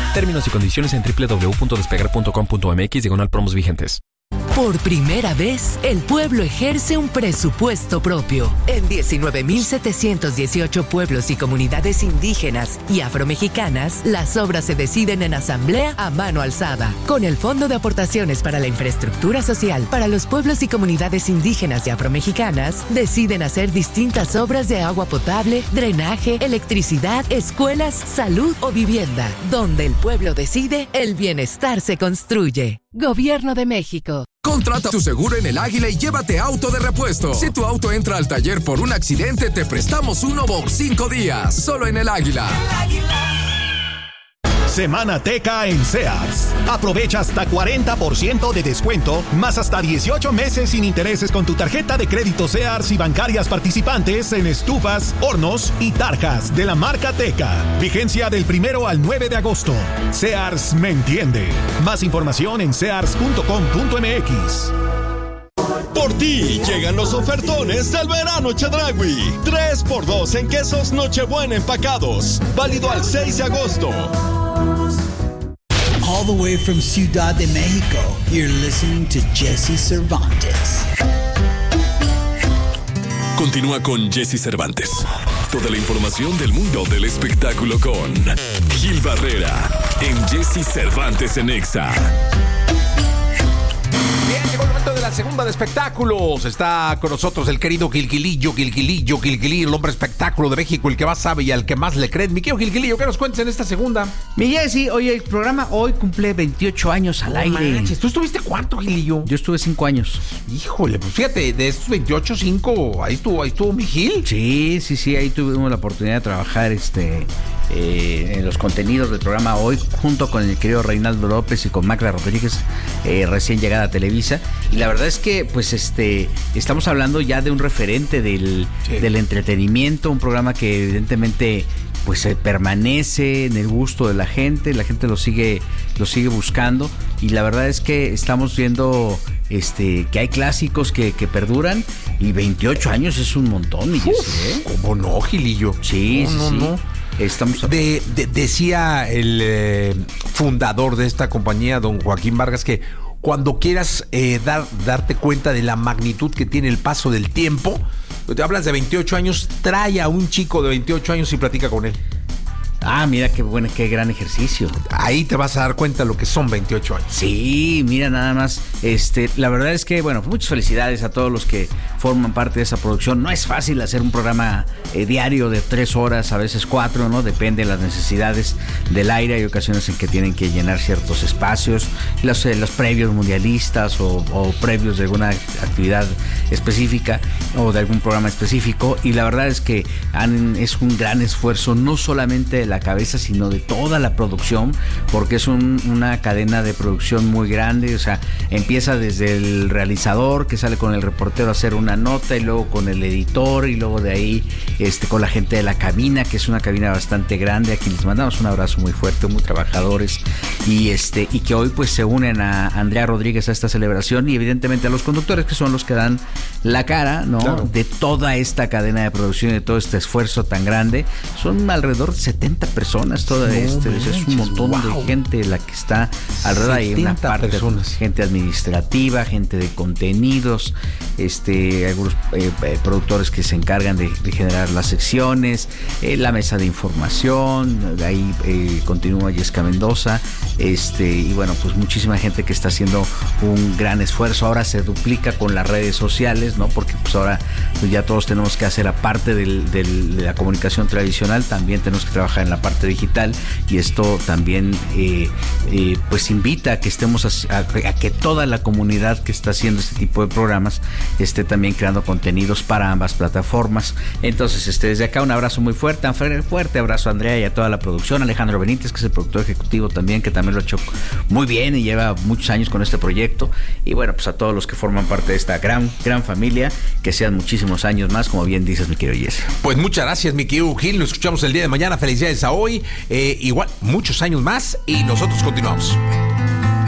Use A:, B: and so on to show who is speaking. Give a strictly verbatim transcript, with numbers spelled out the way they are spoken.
A: Términos y condiciones en doble u doble u doble u punto despegar punto com punto m x diagonal promos vigentes.
B: Por primera vez, el pueblo ejerce un presupuesto propio. En diecinueve mil setecientos dieciocho pueblos y comunidades indígenas y afromexicanas, las obras se deciden en asamblea a mano alzada. Con el Fondo de Aportaciones para la Infraestructura Social para los pueblos y comunidades indígenas y afromexicanas, deciden hacer distintas obras de agua potable, drenaje, electricidad, escuelas, salud o vivienda. Donde el pueblo decide, el bienestar se construye. Gobierno de México.
C: Contrata tu seguro en El Águila y llévate auto de repuesto. Si tu auto entra al taller por un accidente, te prestamos uno por cinco días. Solo en El Águila.
D: El Águila. Semana Teca en Sears. Aprovecha hasta cuarenta por ciento de descuento, más hasta dieciocho meses sin intereses con tu tarjeta de crédito Sears y bancarias participantes en estufas, hornos y tarjas de la marca Teca. Vigencia del primero al nueve de agosto. Sears me entiende. Más información en sears punto com punto m x.
E: Por ti llegan los ofertones del verano Chedraui. tres por dos en quesos Nochebuena empacados. Válido al seis de agosto.
F: All the way from Ciudad de México, you're listening to Jesse Cervantes.
C: Continúa con Jesse Cervantes. Toda la información del mundo del espectáculo con Gil Barrera en Jesse Cervantes en Exa.
G: Bien, llegó el momento de la segunda de espectáculos. Está con nosotros el querido Gilgilillo, Gilgilillo, Gilgilillo, el hombre espectáculo de México, el que más sabe y al que más le creen. Mi querido Gilgilillo, ¿qué nos cuentes en esta segunda?
H: Mi Jessy, oye, el programa hoy cumple veintiocho años al
G: no
H: aire.
G: Manches, ¿tú estuviste cuánto, Gilillo?
H: Yo estuve cinco años.
G: Híjole, pues fíjate, de estos veintiocho, cinco, ahí estuvo, ahí estuvo mi Gil.
H: Sí, sí, sí, ahí tuvimos la oportunidad de trabajar este eh, en los contenidos del programa hoy, junto con el querido Reinaldo López y con Magda Rodríguez, eh, recién llegada a Televisa. Y la verdad es que, pues, este, estamos hablando ya de un referente del, sí. del entretenimiento, un programa que evidentemente, pues, eh, permanece en el gusto de la gente, la gente lo sigue, lo sigue buscando, y la verdad es que estamos viendo, este, que hay clásicos que, que perduran, y veintiocho años es un montón, mi Jessy, ¿eh?
G: ¿Cómo no, Gilillo?
H: Sí,
G: no,
H: sí,
G: no,
H: sí.
G: No.
H: Estamos a...
G: de, de, decía el eh, fundador de esta compañía, don Joaquín Vargas, que cuando quieras eh, dar, darte cuenta de la magnitud que tiene el paso del tiempo, te hablas de veintiocho años, trae a un chico de veintiocho años y platica con él.
H: Ah, mira qué bueno, qué gran ejercicio.
G: Ahí te vas a dar cuenta de lo que son veintiocho años.
H: Sí, mira nada más. Este, la verdad es que, bueno, muchas felicidades a todos los que forman parte de esa producción. No es fácil hacer un programa eh, diario de tres horas, a veces cuatro, ¿no? Depende de las necesidades del aire. Hay ocasiones en que tienen que llenar ciertos espacios, los, eh, los previos mundialistas o, o previos de alguna actividad específica o de algún programa específico. Y la verdad es que han, es un gran esfuerzo, no solamente de la cabeza, sino de toda la producción, porque es un, una cadena de producción muy grande. O sea, empieza desde el realizador que sale con el reportero a hacer una nota, y luego con el editor, y luego de ahí este, con la gente de la cabina, que es una cabina bastante grande. Aquí les mandamos un abrazo muy fuerte, muy trabajadores, y este y que hoy pues se unen a Andrea Rodríguez a esta celebración, y evidentemente a los conductores, que son los que dan la cara, ¿no? Claro. De toda esta cadena de producción y de todo este esfuerzo tan grande. Son alrededor de setenta personas, toda no, este, manches, es un montón wow. de gente la que está alrededor. Hay una parte personas. gente administrativa, gente de contenidos, este, algunos eh, eh, productores que se encargan de, de generar las secciones, eh, la mesa de información, de ahí eh, continúa Yesca Mendoza, este, y bueno, pues muchísima gente que está haciendo un gran esfuerzo. Ahora se duplica con las redes sociales, ¿no? Porque pues ahora pues ya todos tenemos que hacer, aparte del, del, de la comunicación tradicional, también tenemos que trabajar en la parte digital, y esto también eh, eh, pues invita a que estemos a, a, a que toda la comunidad que está haciendo este tipo de programas esté también creando contenidos para ambas plataformas. Entonces, este, desde acá un abrazo muy fuerte, un fuerte abrazo a Andrea y a toda la producción, Alejandro Benítez, que es el productor ejecutivo también, que también lo ha hecho muy bien y lleva muchos años con este proyecto, y bueno, pues a todos los que forman parte de esta gran, gran familia, que sean muchísimos años más, como bien dices, mi querido Jesse.
G: Pues muchas gracias, mi querido Gil, nos escuchamos el día de mañana. Felicidades a hoy, eh, igual, muchos años más, y nosotros continuamos.